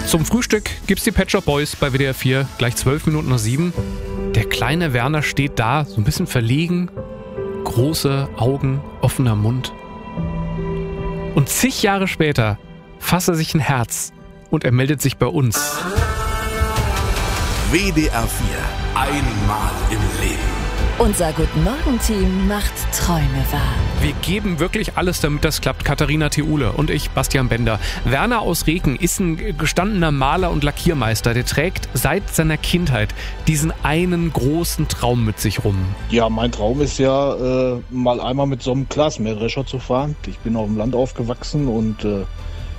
Zum Frühstück gibt's die Pet Shop Boys bei WDR 4, gleich 7:12. Der kleine Werner steht da, so ein bisschen verlegen, große Augen, offener Mund. Und zig Jahre später fasst er sich ein Herz und er meldet sich bei uns. WDR 4, einmal im Leben. Unser Guten-Morgen-Team macht Träume wahr. Wir geben wirklich alles, damit das klappt. Katharina Theule und ich, Bastian Bender. Werner aus Reken ist ein gestandener Maler und Lackiermeister. Der trägt seit seiner Kindheit diesen einen großen Traum mit sich rum. Ja, mein Traum ist ja, mal einmal mit so einem Glasmähdrescher zu fahren. Ich bin auf dem Land aufgewachsen und